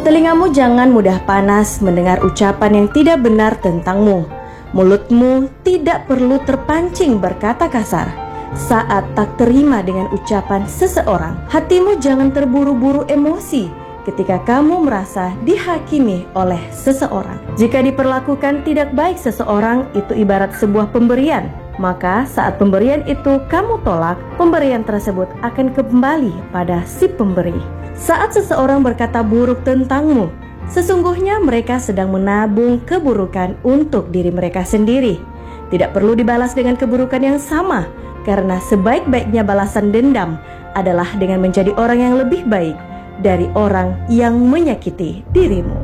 Telingamu jangan mudah panas mendengar ucapan yang tidak benar tentangmu. Mulutmu tidak perlu terpancing berkata kasar saat tak terima dengan ucapan seseorang. Hatimu jangan terburu-buru emosi ketika kamu merasa dihakimi oleh seseorang. Jika diperlakukan tidak baik seseorang, itu ibarat sebuah pemberian. Maka saat pemberian itu kamu tolak, pemberian tersebut akan kembali pada si pemberi. Saat seseorang berkata buruk tentangmu, sesungguhnya mereka sedang menabung keburukan untuk diri mereka sendiri. Tidak perlu dibalas dengan keburukan yang sama, karena sebaik-baiknya balasan dendam adalah dengan menjadi orang yang lebih baik dari orang yang menyakiti dirimu.